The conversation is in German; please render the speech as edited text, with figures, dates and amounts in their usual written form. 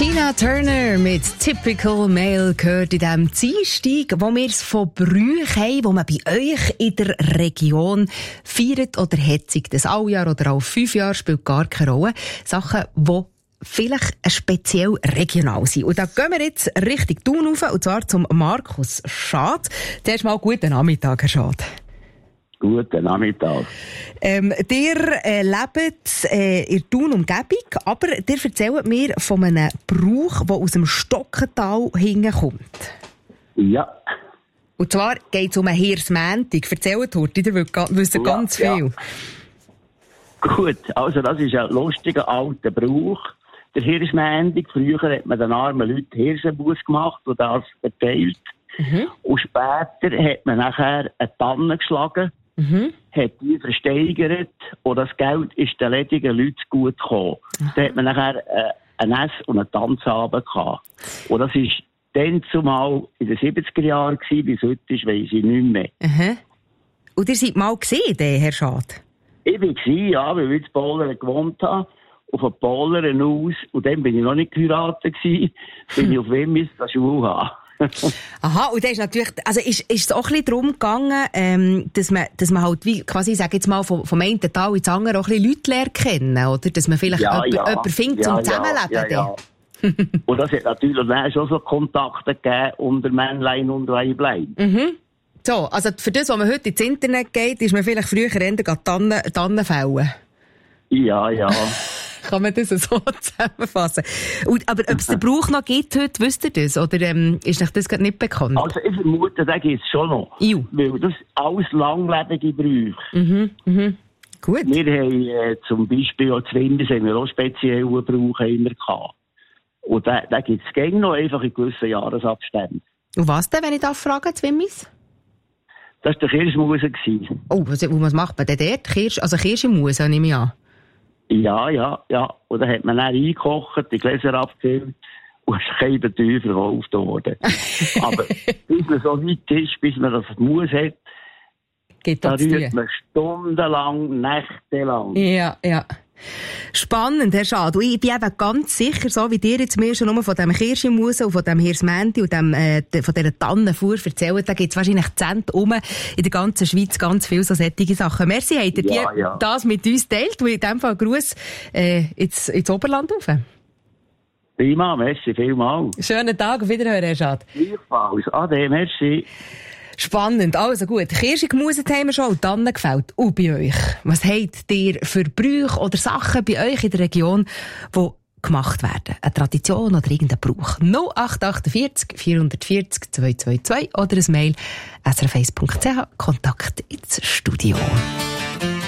Tina Turner mit Typical Male gehört in diesem Dienstag, wo wir es von Brüchen haben, die man bei euch in der Region feiert oder hetzig. Das Alljahr oder auch 5 Jahre spielt gar keine Rolle. Sachen, die vielleicht speziell regional sind. Und da gehen wir jetzt Richtung Thun rauf, und zwar zum Markus Schad. Zuerst mal guten Nachmittag, Herr Schad. Guten Nachmittag. Ihr lebt in Thun-Umgebung, aber ihr erzählt mir von einem Brauch, der aus dem Stockental hinkommt. Ja. Und zwar geht es um einen Hirsmäntig. Erzählt heute, ihr wisst ganz viel. Ja. Gut, also das ist ein lustiger alter Brauch. Der Hirsmäntig, früher hat man den armen Leuten Hirsenbuss gemacht und das verteilt. Mhm. Und später hat man nachher eine Tanne geschlagen, hat die versteigert und das Geld ist den ledigen Leuten gut gekommen. Da hat man nachher ein Ess- und einen Tanzabend gehabt. Und das war dann zumal in den 70er Jahren gewesen, bis heute ist, weiss ich nicht mehr. Mhm. Und ihr seid mal gesehen, Herr Schad? Ich war, ja, weil ich in Polen gewohnt habe, auf den Polern aus, und dann bin ich noch nicht geheiratet gewesen, bin ich auf Wimmis zur Schule haben. Aha, und da ist natürlich, also ist es auch ein bisschen darum gegangen, dass man halt, wie quasi, ich sage jetzt mal, vom einen Teil ins andere auch ein bisschen Leute lernen kennen, oder? Dass man vielleicht jemanden findet zum Zusammenleben. Ja. Und das hat natürlich dann schon so Kontakte gegeben unter Männlein und Weiblein. Mhm. So, also für das, was man heute ins Internet geht, ist man vielleicht früher eher Tannen fällen. Ja. Kann man das so zusammenfassen? Aber ob es den Brauch noch gibt heute, wisst ihr das? Oder ist euch das gerade nicht bekannt? Also ich vermute, den gibt es schon noch. Weil das alles langlebige Brüche. Gut. Wir haben zum Beispiel auch Zwinders haben wir auch spezielle Brauche immer gehabt. Und den gibt es gängig noch einfach in gewissen Jahresabständen. Und was denn, wenn ich da frage, Zwimmis? Das war der Kirschmuse. Oh, was macht man denn dort? Kirschmuse, nehme ich an. Ja. Und dann hat man dann eingekocht, die Gläser abgefüllt und es ist kein Teuer verkauft worden. Aber bis man so weit ist, bis man das Mus hat, da rührt man stundenlang, nächtelang. Ja. Spannend, Herr Schad. Und ich bin eben ganz sicher, so wie ihr jetzt mir schon nur von dem Kirschenmus und von dem Hirsmänti und von dieser Tannenfuhr erzählt, da gibt es wahrscheinlich Zent in der ganzen Schweiz ganz viele so solche Sachen. Merci, habt ihr das mit uns teilt, und in dem Fall Gruß ins Oberland rauf. Prima, merci vielmals. Schönen Tag, auf Wiederhören, Herr Schad. Gleichfalls, ade, merci. Spannend. Also gut, Kirsche gemuset haben wir schon und Tannen gefällt. Und bei euch? Was habt ihr für Brüche oder Sachen bei euch in der Region, die gemacht werden? Eine Tradition oder irgendein Brauch? 0848 440 222 oder ein Mail srf1.ch. Kontakt ins Studio.